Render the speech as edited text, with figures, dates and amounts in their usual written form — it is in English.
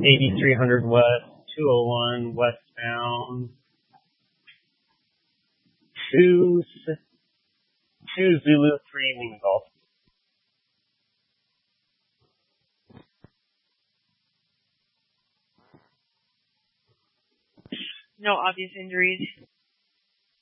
8300 west, 201 westbound, 2 Zulu 3 Lima Golf. No obvious injuries.